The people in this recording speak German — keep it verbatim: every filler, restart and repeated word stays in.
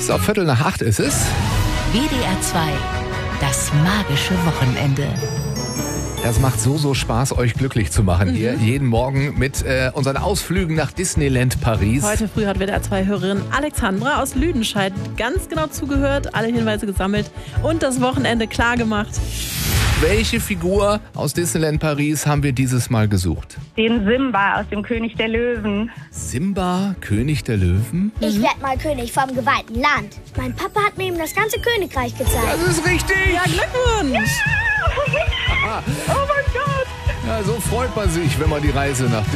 So, Viertel nach acht ist es. W D R zwei, das magische Wochenende. Das macht so, so Spaß, euch glücklich zu machen Mhm. hier. Jeden Morgen mit äh, unseren Ausflügen nach Disneyland Paris. Heute früh hat W D R zwei Hörerin Alexandra aus Lüdenscheid ganz genau zugehört, alle Hinweise gesammelt und das Wochenende klar gemacht. Welche Figur aus Disneyland Paris haben wir dieses Mal gesucht? Den Simba aus dem König der Löwen. Simba, König der Löwen? Ich werde mal König vom geweihten Land. Mein Papa hat mir eben das ganze Königreich gezeigt. Das ist richtig! Ja, Glückwunsch! Oh mein Gott! Ja, so freut man sich, wenn man die Reise nach